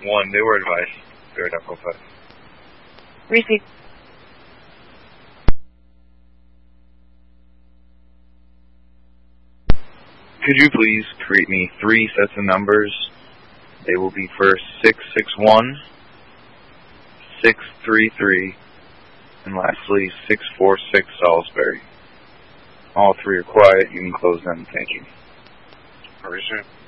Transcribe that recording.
1, newer advice. Spirit.5. Receive. Could you please create me 3 sets of numbers? They will be first 661, 633, and lastly 646 Salisbury. All 3 are quiet. You can close them. Thank you. Resume.